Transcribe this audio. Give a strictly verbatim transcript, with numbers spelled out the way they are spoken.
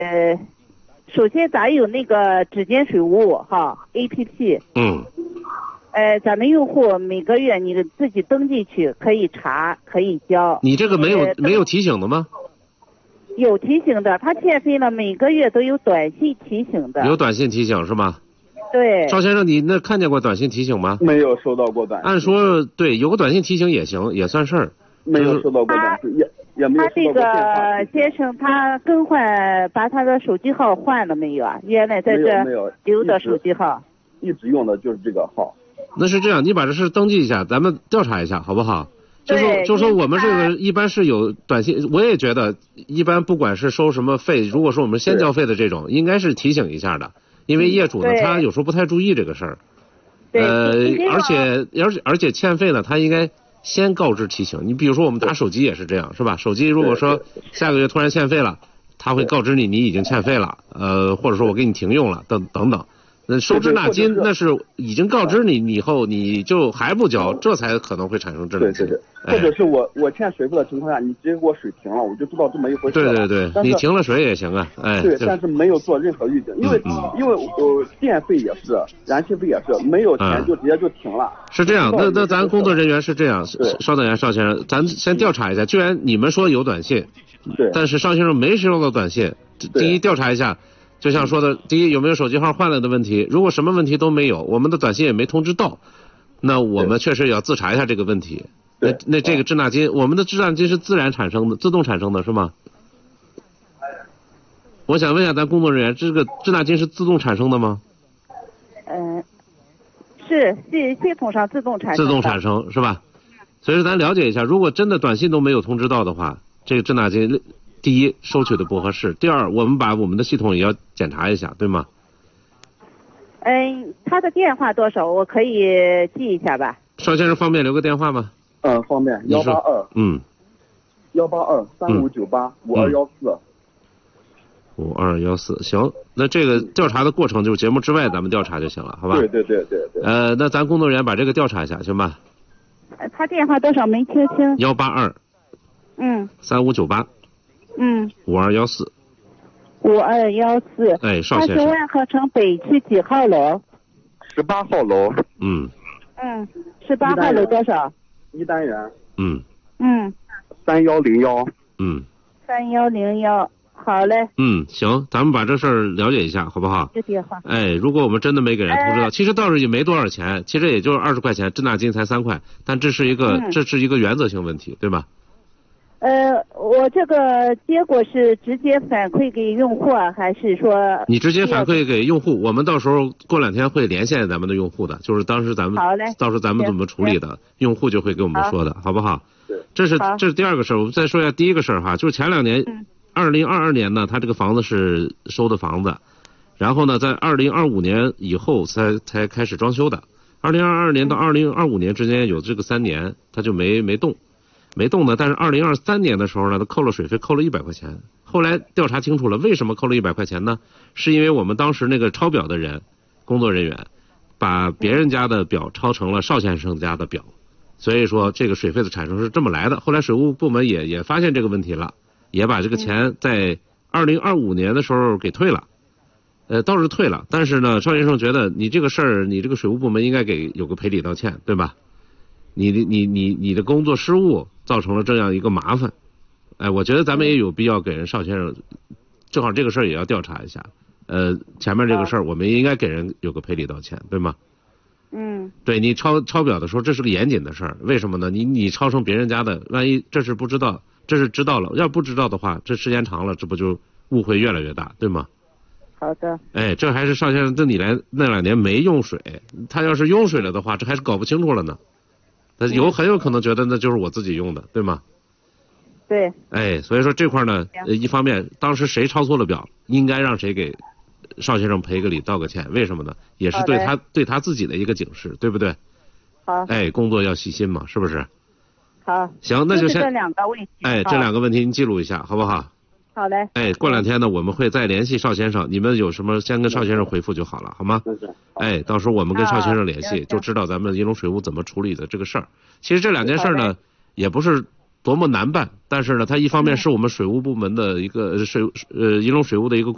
呃，首先咱有那个指尖水务哈 A P P， 嗯， 呃，咱们用户每个月你自己登进去可以查，可以交。 你这个没有、 呃、 没有提醒的吗？ 有提醒的，他欠费了，每个月都有短信提醒的。 有短信提醒是吗？ 对。 赵先生，你那看见过短信提醒吗？ 没有收到过短信。 按说对，有个短信提醒也行，也算事儿。 没有收到过短信，也也没有收到过电话。 他这个先生，他更换把他的手机号换了没有啊？原来在这留的手机号。 一直用的就是这个号。 那是这样，你把这事登记一下，咱们调查一下，好不好？就说就说我们这个一般是有短信，我也觉得一般不管是收什么费，如果说我们先交费的这种，应该是提醒一下的，因为业主呢他有时候不太注意这个事儿。呃，而且而且而且欠费呢，他应该先告知提醒。你比如说我们打手机也是这样，是吧？手机如果说下个月突然欠费了，他会告知你你已经欠费了，呃，或者说我给你停用了，等等等。那收滞纳金那是已经告知你，你以后你就还不交，这才可能会产生滞纳金。 对对对，或者是我我欠水费的情况下，你直接给我水停了，我就知道这么一回事。 对对对，你停了水也行啊，哎。 对，但是没有做任何预警，因为、嗯、因为呃电费也是，燃气费也是，没有钱就直接就停了。 嗯、是这样，那那咱工作人员是这样，稍等一下，邵先生，咱先调查一下，既然你们说有短信， 对， 但是邵先生没收到短信，第一调查一下。就像说的，第一有没有手机号换了的问题？如果什么问题都没有，我们的短信也没通知到，那我们确实也要自查一下这个问题。那那这个滞纳金，我们的滞纳金是自然产生的，自动产生的是吗？我想问一下咱工作人员，这个滞纳金是自动产生的吗？ 嗯、呃，是系系统上自动产生。 自动产生是吧？所以说咱了解一下，如果真的短信都没有通知到的话，这个滞纳金。第一，收取的不合适；第二，我们把我们的系统也要检查一下，对吗？ 嗯，他的电话多少？我可以记一下吧。 邵先生方便留个电话吗？ 嗯，方便。幺八二。 嗯。 幺八二三五九八五二幺四。 五二幺四，行，那这个调查的过程就是节目之外咱们调查就行了，好吧？ 对对对对对。 呃，那咱工作人员把这个调查一下，行吧？ 他电话多少？没听清。 幺八二。 嗯。 三五九八。 嗯， 五二幺四， 五二幺四。 哎，邵先生。 他是万和城北区几号楼？ 十八号楼。 嗯。 嗯，十八号楼多少？ 一单元。 嗯。 嗯。 三幺零幺。 嗯。 三幺零幺，好嘞。 嗯，行，咱们把这事儿了解一下，好不好？ 这电话。 哎，如果我们真的没给人通知到，哎、其实倒是也没多少钱，其实也就是二十块钱，滞纳金才三块，但这是一个、嗯、这是一个原则性问题，对吧？ 呃，我这个结果是直接反馈给用户啊，还是说？ 你直接反馈给用户，我们到时候过两天会连线咱们的用户的，就是当时咱们好嘞， 到时候咱们怎么处理的，用户就会给我们说的，好不好？ 对， 这是这是第二个事儿，我们再说一下第一个事儿哈，就是前两年，二零二二年呢，他这个房子是收的房子，然后呢，在二零二五年以后才才开始装修的，二零二二年到二零二五年之间有这个三年，他就没没动。没动呢，但是二零二三年的时候呢，他扣了水费，扣了一百块钱。后来调查清楚了，为什么扣了一百块钱呢？是因为我们当时那个抄表的人，工作人员，把别人家的表抄成了邵先生家的表，所以说这个水费的产生是这么来的。后来水务部门也也发现这个问题了，也把这个钱在二零二五年的时候给退了，呃，倒是退了，但是呢，邵先生觉得你这个事儿，你这个水务部门应该给有个赔礼道歉，对吧？你的你你你的工作失误造成了这样一个麻烦，哎，我觉得咱们也有必要给人邵先生，正好这个事儿也要调查一下，呃，前面这个事儿我们应该给人有个赔礼道歉，对吗？ 嗯。对， 你抄抄表的时候，这是个严谨的事儿，为什么呢？你你抄成别人家的，万一这是不知道，这是知道了，要不知道的话，这时间长了，这不就误会越来越大，对吗？ 好的。 哎，这还是邵先生这你来那两年没用水，他要是用水了的话，这还是搞不清楚了呢。他有很有可能觉得那就是我自己用的，对吗？ 对。 哎，所以说这块呢，呃，一方面当时谁抄错了表，应该让谁给邵先生赔个礼道个歉，为什么呢？也是对他对他自己的一个警示，对不对？ 好。 哎，工作要细心嘛，是不是？ 好。 行，那就先这两个问题。 哎，这两个问题您记录一下，好不好？ 好嘞。 哎，过两天呢，我们会再联系邵先生，你们有什么先跟邵先生回复就好了，好吗？哎，到时候我们跟邵先生联系，就知道咱们银龙水务怎么处理的这个事儿。其实这两件事呢，也不是多么难办，但是呢，它一方面是我们水务部门的一个水呃银龙水务的一个